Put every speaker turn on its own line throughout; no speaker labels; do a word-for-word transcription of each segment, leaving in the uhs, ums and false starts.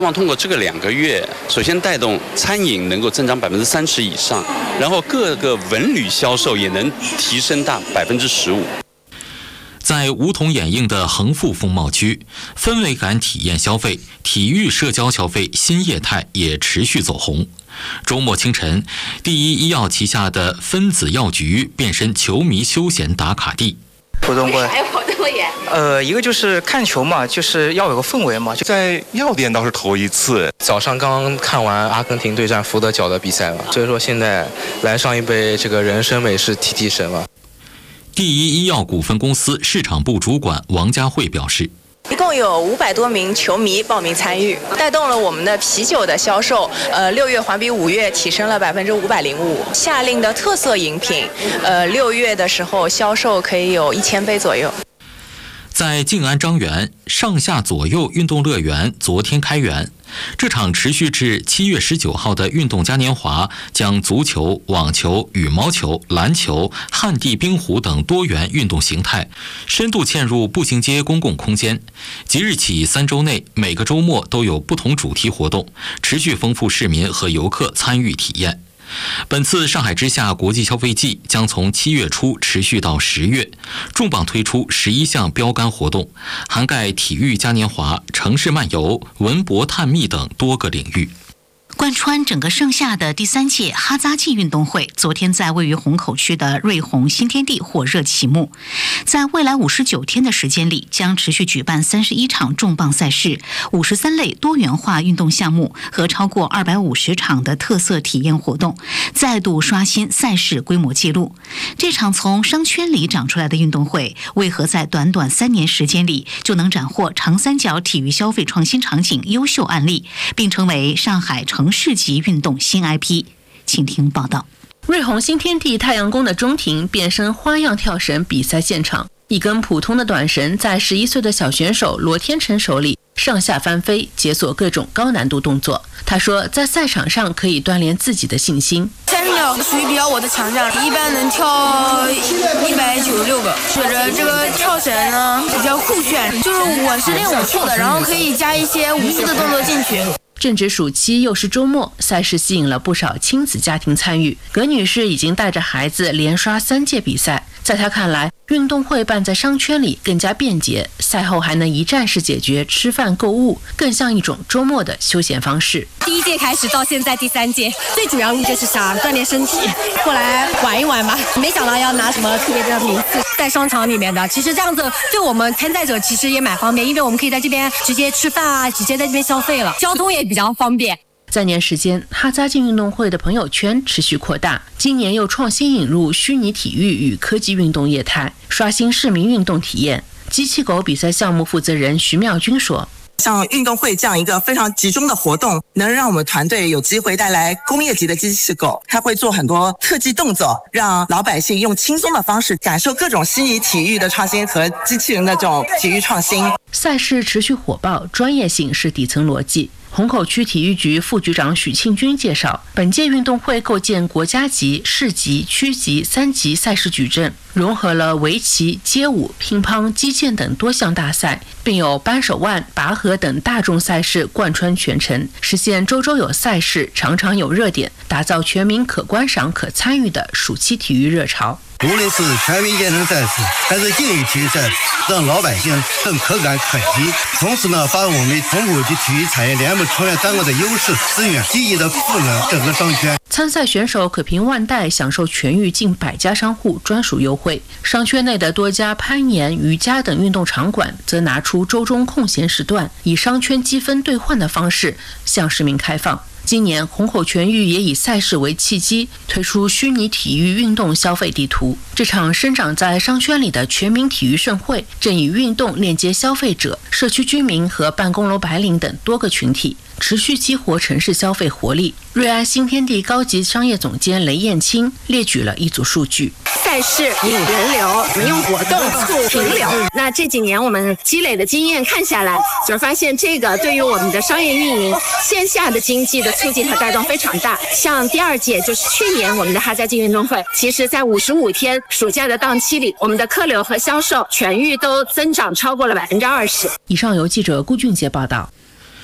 希望通过这个两个月，首先带动餐饮能够增长百分之三十以上，然后各个文旅销售也能提升到百分之十五。
在梧桐掩映的恒富风貌区，氛围感体验消费、体育社交消费新业态也持续走红。周末清晨，第一医药旗下的分子药局变身球迷休闲打卡地。
活动过，
还有活动耶？
呃，一个就是看球嘛，就是要有个氛围嘛。就
在药店倒是头一次，
早上刚看完阿根廷对战福德角的比赛了，所以说现在来上一杯这个人参美式提提神了。
第一医药股份公司市场部主管王佳慧表示，
一共有五百多名球迷报名参与，带动了我们的啤酒的销售，呃，六月环比五月提升了百分之五百零五。夏令的特色饮品，呃，六月的时候销售可以有一千杯左右。
在静安张园上下左右运动乐园昨天开园，这场持续至七月十九号的运动嘉年华将足球、网球、羽毛球、篮球、旱地冰壶等多元运动形态深度嵌入步行街公共空间。即日起三周内，每个周末都有不同主题活动，持续丰富市民和游客参与体验。本次上海之夏国际消费季将从七月初持续到十月，重磅推出十一项标杆活动，涵盖体育嘉年华、城市漫游、文博探秘等多个领域。
贯穿整个盛夏的第三届哈扎季运动会，昨天在位于虹口区的瑞虹新天地火热启幕。在未来五十九天的时间里，将持续举办三十一场重磅赛事、五十三类多元化运动项目和超过二百五十场的特色体验活动，再度刷新赛事规模纪录。这场从商圈里长出来的运动会，为何在短短三年时间里就能斩获长三角体育消费创新场景优秀案例，并成为上海城市级运动新 I P？ 请听报道。
瑞虹新天地太阳宫的中庭变身花样跳绳比赛现场，一根普通的短绳在十一岁的小选手罗天成手里上下翻飞，解锁各种高难度动作。他说，在赛场上可以锻炼自己的信心。
三十秒属于比较我的强项，一般能跳一百九十六个。觉着这个跳绳呢比较酷炫，就是我是练武术的，然后可以加一些武术的动作进去。
正值暑期，又是周末，赛事吸引了不少亲子家庭参与。葛女士已经带着孩子连刷三届比赛，在她看来，运动会办在商圈里更加便捷，赛后还能一站式解决吃饭购物，更像一种周末的休闲方式。
第一届开始到现在第三届，最主要就是想锻炼身体，过来玩一玩吧。没想到要拿什么特别的名次，在商场里面的，其实这样子对我们参赛者其实也蛮方便，因为我们可以在这边直接吃饭啊，直接在这边消费了，交通也比较方便。
在年时间，哈扎季运动会的朋友圈持续扩大，今年又创新引入虚拟体育与科技运动业态，刷新市民运动体验。机器狗比赛项目负责人徐妙君说，
像运动会这样一个非常集中的活动，能让我们团队有机会带来工业级的机器狗，它会做很多特技动作，让老百姓用轻松的方式感受各种虚拟体育的创新和机器人的这种体育创新。
赛事持续火爆，专业性是底层逻辑。虹口区体育局副局长许庆军介绍，本届运动会构建国家级、市级、区级三级赛事矩阵，融合了围棋、街舞、乒乓、击剑等多项大赛，并有扳手腕、拔河等大众赛事贯穿全程，实现周周有赛事，场场有热点，打造全民可观赏、可参与的暑期体育热潮。
无论是全民健身赛事还是竞技体育赛事，让老百姓更可感可及。同时呢，把我们虹口区体育产业联盟成员单位的优势资源积极的赋能整个商圈。
参赛选手可凭万代享受全域近百家商户专属优惠，商圈内的多家攀岩、瑜伽等运动场馆则拿出周中空闲时段，以商圈积分兑换的方式向市民开放。今年虹口全域也以赛事为契机，推出虚拟体育运动消费地图。这场生长在商圈里的全民体育盛会，正以运动链接消费者、社区居民和办公楼白领等多个群体，持续激活城市消费活力。瑞安新天地高级商业总监雷燕青列举了一组数据：
赛事引人流，我们用活动促停留。那这几年我们积累的经验看下来，就发现这个对于我们的商业运营、线下的经济的促进和带动非常大。像第二届就是去年我们的哈扎季运动会，其实在五十五天暑假的档期里，我们的客流和销售全域都增长超过了百分之二十。
以上由记者顾俊杰报道。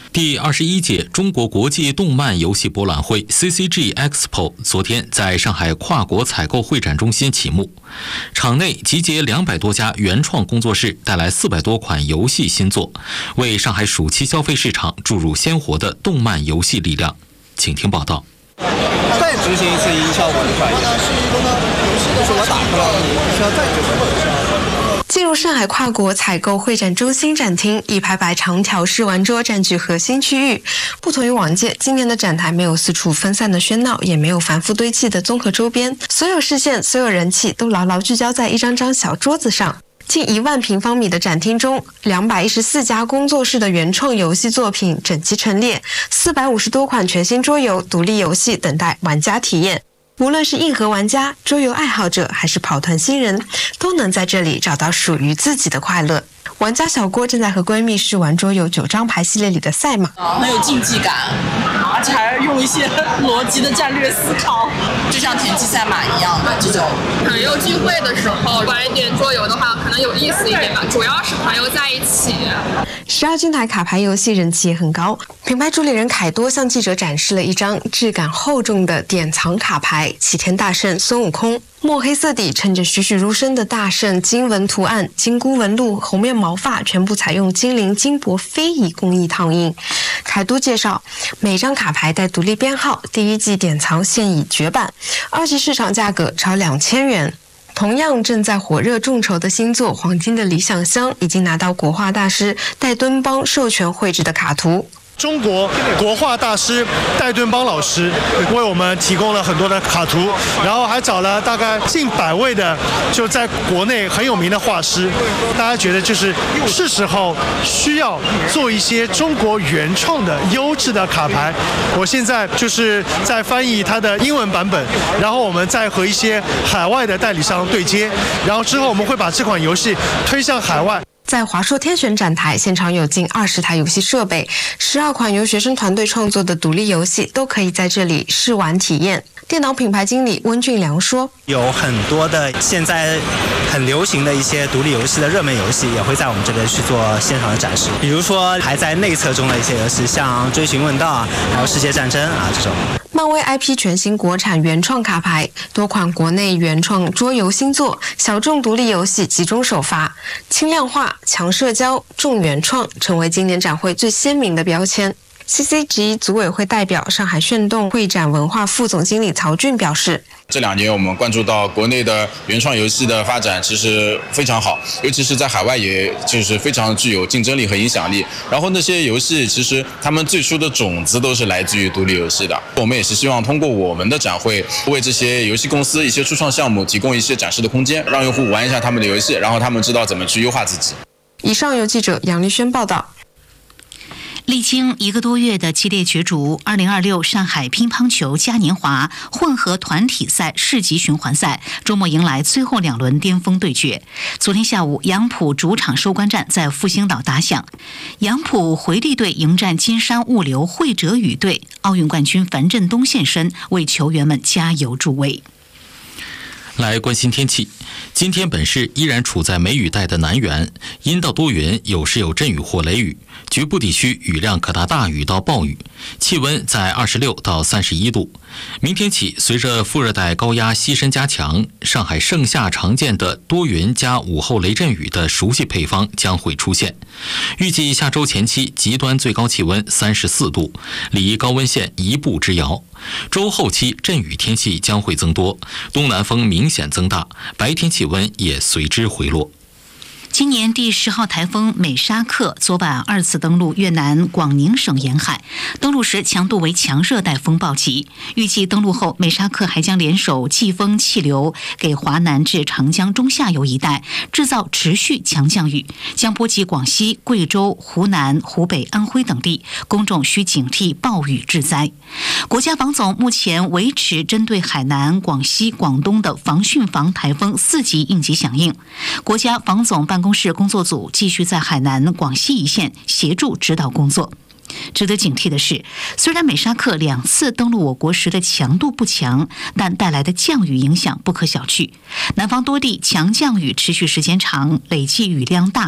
第二十一届中国国际动漫游戏博览会 C C G Expo 昨天在上海跨国采购会展中心启幕，场内集结两百多家原创工作室，带来四百多款游戏新作，为上海暑期消费市场注入鲜活的动漫游戏力量。请听报道。
再执行一次音效管理，就是我打出来了，你需要再执行。
进入上海跨国采购会展中心展厅，一排排长条式玩桌占据核心区域。不同于往届，今年的展台没有四处分散的喧闹，也没有繁复堆砌的综合周边，所有视线、所有人气都牢牢聚焦在一张张小桌子上。近一万平方米的展厅中，两百一十四家工作室的原创游戏作品整齐陈列，四百五十多款全新桌游、独立游戏等待玩家体验。无论是硬核玩家、桌游爱好者，还是跑团新人，都能在这里找到属于自己的快乐。玩家小郭正在和闺蜜试玩桌游九张牌系列里的赛马，
很有竞技感，而且还用一些逻辑的战略思考，就像田忌赛马一样的这种。
朋友聚会的时候玩一点桌游的话，可能有意思一点吧，主要是朋友在一起。
十二金台卡牌游戏人气也很高，品牌主理人凯多向记者展示了一张质感厚重的典藏卡牌——齐天大圣孙悟空。墨黑色底衬着栩栩如生的大圣金纹图案，金箍纹路、猴面毛发全部采用精灵金箔飞蚁工艺烫印。凯都介绍，每张卡牌带独立编号，第一季典藏现已绝版，二级市场价格超两千元。同样正在火热众筹的新作《黄金的理想乡》已经拿到国画大师戴敦邦授权绘制的卡图。
中国国画大师戴敦邦老师为我们提供了很多的卡图，然后还找了大概近百位的就在国内很有名的画师。大家觉得就是是时候需要做一些中国原创的优质的卡牌。我现在就是在翻译它的英文版本，然后我们再和一些海外的代理商对接，然后之后我们会把这款游戏推向海外。
在华硕天选展台，现场有近二十台游戏设备，十二款由学生团队创作的独立游戏都可以在这里试玩体验。电脑品牌经理温俊良说：“
有很多的现在很流行的一些独立游戏的热门游戏，也会在我们这边去做现场的展示。比如说还在内测中的一些游戏，像《追寻问道》啊，还有《世界战争》啊这种。”
漫威 I P 全新国产原创卡牌，多款国内原创桌游新作，小众独立游戏集中首发，轻量化、强社交、重原创，成为今年展会最鲜明的标签。C C G 组委会代表、上海炫动会展文化副总经理曹俊表示，
这两年我们关注到国内的原创游戏的发展其实非常好，尤其是在海外也就是非常具有竞争力和影响力。然后那些游戏其实他们最初的种子都是来自于独立游戏的。我们也是希望通过我们的展会，为这些游戏公司一些初创项目提供一些展示的空间，让用户玩一下他们的游戏，然后他们知道怎么去优化自己。
以上由记者杨丽轩报道。
历经一个多月的激烈角逐，二零二六上海乒乓球嘉年华混合团体赛市级循环赛周末迎来最后两轮巅峰对决。昨天下午，杨浦主场收官战在复兴岛打响，杨浦回力队迎战金山物流会哲宇队，奥运冠军樊振东现身，为球员们加油助威。
来关心天气，今天本市依然处在梅雨带的南缘，阴到多云，有时有阵雨或雷雨，局部地区雨量可达大雨到暴雨，气温在二十六到三十一度。明天起，随着副热带高压西伸加强，上海盛夏常见的多云加午后雷阵雨的熟悉配方将会出现。预计下周前期极端最高气温三十四度，离高温线一步之遥。周后期阵雨天气将会增多，东南风明显增大，白天气温也随之回落。
今年第十号台风美沙克昨晚二次登陆越南广宁省沿海，登陆时强度为强热带风暴级。预计登陆后，美沙克还将联手季风气流，给华南至长江中下游一带制造持续强降雨，将波及广西、贵州、湖南、湖北、安徽等地，公众需警惕暴雨致灾。国家防总目前维持针对海南、广西、广东的防汛防台风四级应急响应。国家防总办公室工作组继续在海南、广西一线协助指导工作。值得警惕的是，虽然美沙克两次登陆我国时的强度不强，但带来的降雨影响不可小觑。南方多地强降雨持续时间长，累计雨量大。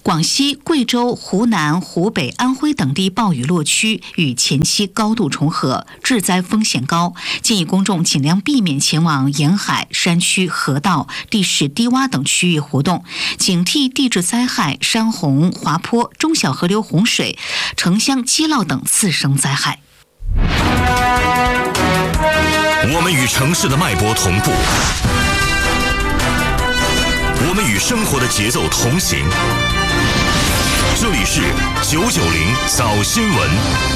广西、贵州、湖南、湖北、安徽等地暴雨落区与前期高度重合，致灾风险高，建议公众尽量避免前往沿海、山区、河道、地势低洼等区域活动，警惕地质灾害、山洪、滑坡、中小河流洪水、城乡积涝等次生灾害。
我们与城市的脉搏同步，我们与生活的节奏同行。这里是九九零早新闻。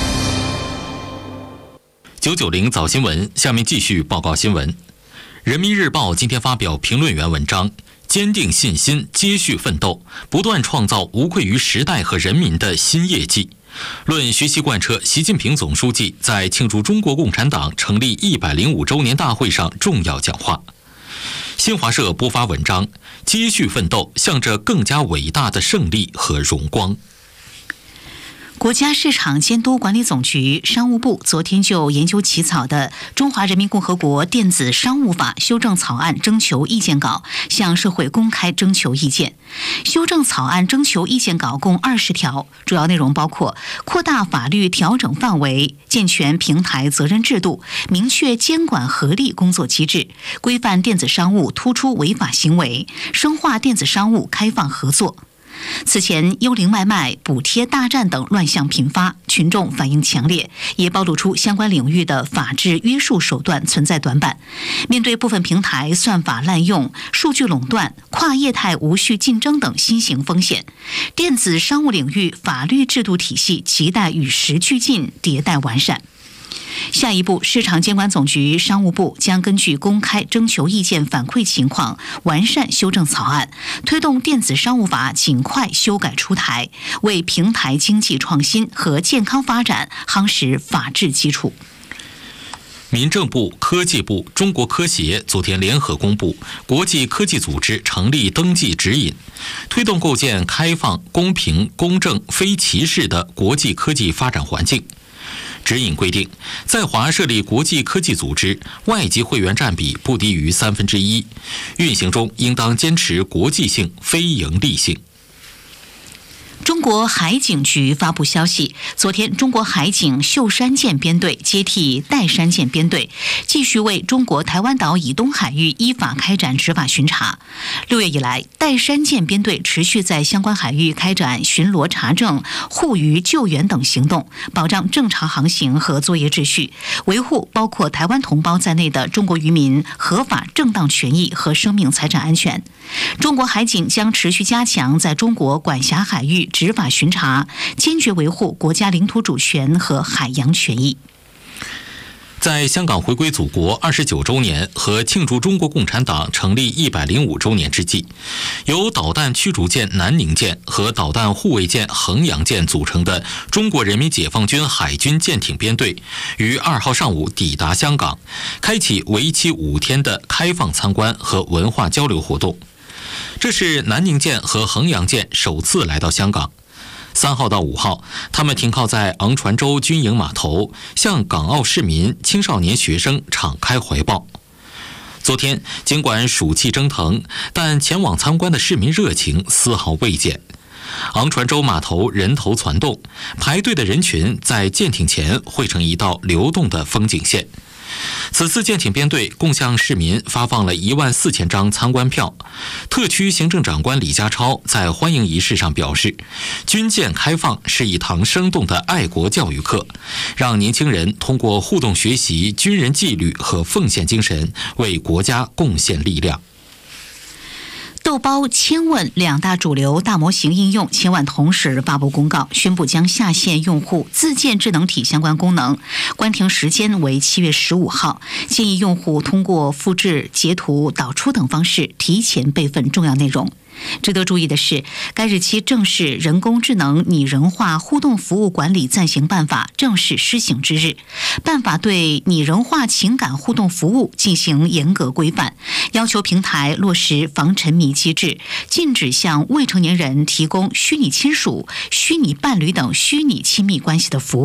九九零早新闻，下面继续报告新闻。人民日报今天发表评论员文章，坚定信心，接续奋斗，不断创造无愧于时代和人民的新业绩。论学习贯彻习近平总书记在庆祝中国共产党成立一百零五周年大会上重要讲话。新华社播发文章，接续奋斗，向着更加伟大的胜利和荣光。
国家市场监督管理总局、商务部昨天就研究起草的《中华人民共和国电子商务法》修正草案征求意见稿，向社会公开征求意见。修正草案征求意见稿共二十条，主要内容包括扩大法律调整范围、健全平台责任制度、明确监管合力工作机制、规范电子商务突出违法行为、深化电子商务开放合作。此前幽灵外卖、补贴大战等乱象频发，群众反应强烈，也暴露出相关领域的法治约束手段存在短板。面对部分平台算法滥用、数据垄断、跨业态无序竞争等新型风险，电子商务领域法律制度体系亟待与时俱进、迭代完善。下一步，市场监管总局、商务部将根据公开征求意见反馈情况，完善修正草案，推动电子商务法尽快修改出台，为平台经济创新和健康发展夯实法治基础。
民政部、科技部、中国科协昨天联合公布国际科技组织成立登记指引，推动构建开放、公平、公正、非歧视的国际科技发展环境。指引规定，在华设立国际科技组织，外籍会员占比不低于三分之一，运行中应当坚持国际性、非盈利性。
中国海警局发布消息，昨天中国海警秀山舰编队接替岱山舰编队，继续为中国台湾岛以东海域依法开展执法巡查。六月以来，岱山舰编队持续在相关海域开展巡逻查证、护渔救援等行动，保障正常航行和作业秩序，维护包括台湾同胞在内的中国渔民合法正当权益和生命财产安全。中国海警将持续加强在中国管辖海域执法巡查，坚决维护国家领土主权和海洋权益。
在香港回归祖国二十九周年和庆祝中国共产党成立一百零五周年之际，由导弹驱逐舰南宁舰和导弹护卫舰衡阳舰组成的中国人民解放军海军舰艇编队于二号上午抵达香港，开启为期五天的开放参观和文化交流活动。这是南宁舰和衡阳舰首次来到香港。三号到五号，他们停靠在昂船洲军营码头，向港澳市民、青少年学生敞开怀抱。昨天，尽管暑气蒸腾，但前往参观的市民热情丝毫未减。昂船洲码头人头攒动，排队的人群在舰艇前汇成一道流动的风景线。此次舰艇编队共向市民发放了一万四千张参观票。特区行政长官李家超在欢迎仪式上表示，军舰开放是一堂生动的爱国教育课，让年轻人通过互动学习军人纪律和奉献精神，为国家贡献力量。
豆包、千问两大主流大模型应用前晚同时发布公告，宣布将下线用户自建智能体相关功能，关停时间为七月十五号。建议用户通过复制、截图、导出等方式提前备份重要内容。值得注意的是，该日期正是人工智能拟人化互动服务管理暂行办法正式施行之日。办法对拟人化情感互动服务进行严格规范，要求平台落实防沉迷机制，禁止向未成年人提供虚拟亲属、虚拟伴侣等虚拟亲密关系的服务。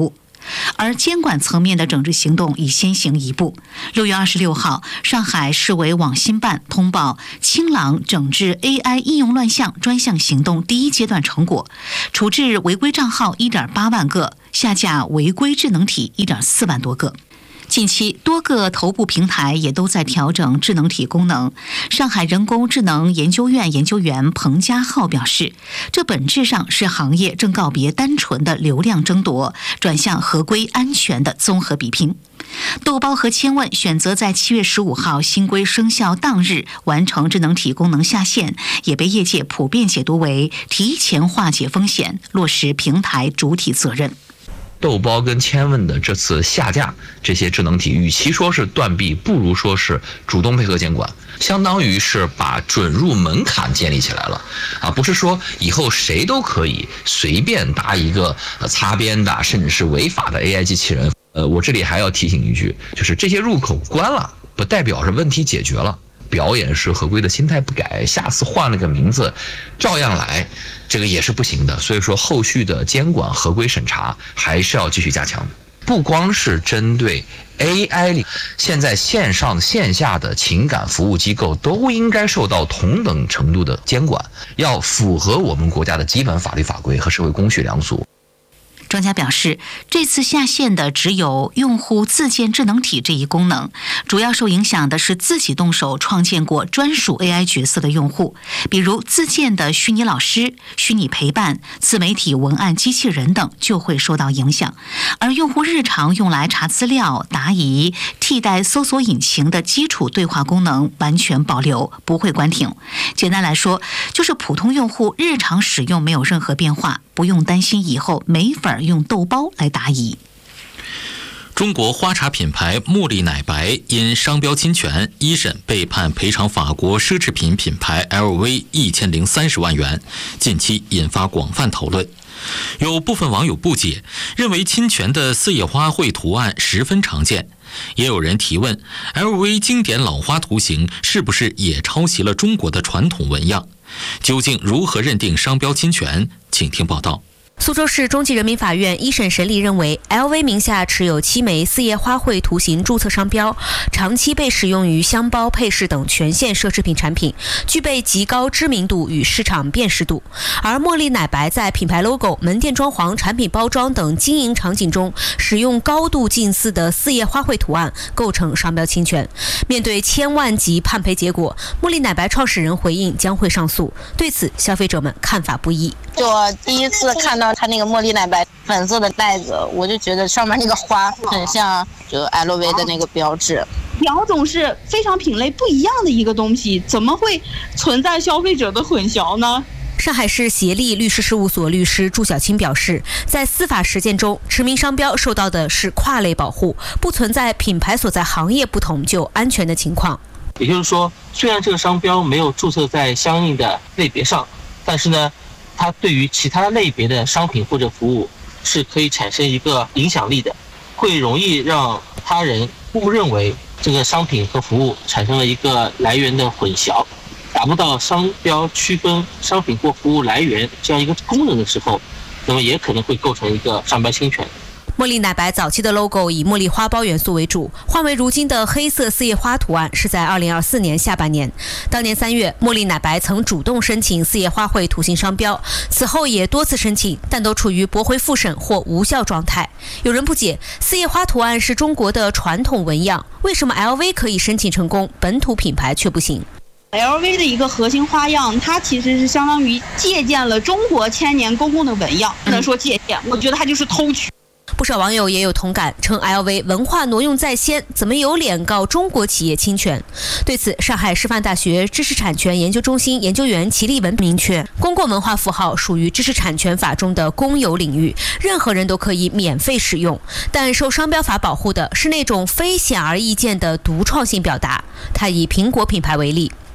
而监管层面的整治行动已先行一步。六月二十六号，上海市委网信办通报清朗整治 A I 应用乱象专项行动第一阶段成果，处置违规账号 一点八万个，下架违规智能体 一点四万多个。近期，多个头部平台也都在调整智能体功能。上海人工智能研究院研究员彭家浩表示，这本质上是行业正告别单纯的流量争夺，转向合规安全的综合比拼。豆包和千问选择在七月十五号新规生效当日完成智能体功能下线，也被业界普遍解读为提前化解风险，落实平台主体责任。
豆包跟千问的这次下架这些智能体，与其说是断臂，不如说是主动配合监管，相当于是把准入门槛建立起来了啊，不是说以后谁都可以随便搭一个擦边的甚至是违法的 A I 机器人。呃，我这里还要提醒一句，就是这些入口关了，不代表着问题解决了。表演是合规的心态不改，下次换了个名字照样来，这个也是不行的。所以说后续的监管合规审查还是要继续加强，不光是针对 A I 里，现在线上线下的情感服务机构都应该受到同等程度的监管，要符合我们国家的基本法律法规和社会公序良俗。
专家表示，这次下线的只有用户自建智能体这一功能，主要受影响的是自己动手创建过专属 A I 角色的用户，比如自建的虚拟老师、虚拟陪伴、自媒体文案机器人等就会受到影响。而用户日常用来查资料、答疑、替代搜索引擎的基础对话功能完全保留，不会关停。简单来说，就是普通用户日常使用没有任何变化，不用担心以后没法用豆包来答疑。
中国花茶品牌茉莉奶白因商标侵权，一审被判赔偿法国奢侈品品牌 L V 一千零三十万元，近期引发广泛讨论。有部分网友不解，认为侵权的四叶花卉图案十分常见。也有人提问 ，L V 经典老花图形是不是也抄袭了中国的传统纹样？究竟如何认定商标侵权？请听报道。
苏州市中级人民法院一审审理认为 ，L V 名下持有七枚四叶花卉图形注册商标，长期被使用于箱包、配饰等全线奢侈品产品，具备极高知名度与市场辨识度。而茉莉奶白在品牌 logo、门店装潢、产品包装等经营场景中使用高度近似的四叶花卉图案，构成商标侵权。面对千万级判赔结果，茉莉奶白创始人回应将会上诉。对此，消费者们看法不一。
就我第一次看到它那个茉莉奶白粉色的袋子，我就觉得上面那个花很像就 L V 的那个标志。
两种是非常品类不一样的一个东西，怎么会存在消费者的混淆呢？
上海市协力律师事务所律师朱小青表示，在司法实践中，驰名商标受到的是跨类保护，不存在品牌所在行业不同就安全的情况。
也就是说，虽然这个商标没有注册在相应的类别上，但是呢，它对于其他类别的商品或者服务是可以产生一个影响力的，会容易让他人误认为这个商品和服务产生了一个来源的混淆，达不到商标区分商品或服务来源这样一个功能的时候，那么也可能会构成一个商标侵权。
茉莉奶白早期的 logo 以茉莉花苞元素为主，换为如今的黑色四叶花图案是在二零二四年下半年。当年三月，茉莉奶白曾主动申请四叶花卉图形商标，此后也多次申请，但都处于驳回复审或无效状态。有人不解，四叶花图案是中国的传统纹样，为什么 L V 可以申请成功，本土品牌却不行
？L V 的一个核心花样，它其实是相当于借鉴了中国千年公共的纹样，不能说借鉴，我觉得它就是偷取。
不少网友也有同感，称 L V 文化挪用在先，怎么有脸告中国企业侵权？对此，上海师范大学知识产权研究中心研究员齐立文明确，公共文化符号属于知识产权法中的公有领域，任何人都可以免费使用，但受商标法保护的是那种非显而易见的独创性表达。他以苹果品牌为例。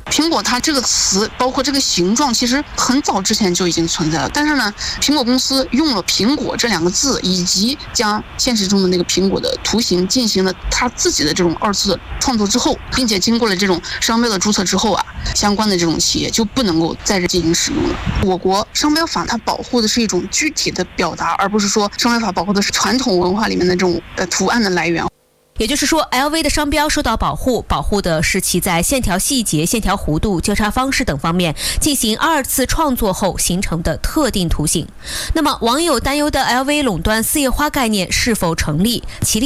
苹果它这个词包括这个形状其实很早之前就已经存在了，但是呢苹果公司用了苹果这两个字，以及将现实中的那个苹果的图形进行了它自己的这种二次的创作之后，并且经过了这种商标的注册之后啊，相关的这种企业就不能够再进行使用了。我国商标法它保护的是一种具体的表达，而不是说商标法保护的是传统文化里面的这种呃图案的来源。
也就是说 L V 的商标受到保护，保护的是其在线条细节、线条弧度、交叉方式等方面进行二次创作后形成的特定图形。那么网友担忧的 L V 垄断四叶花概念是否成立？其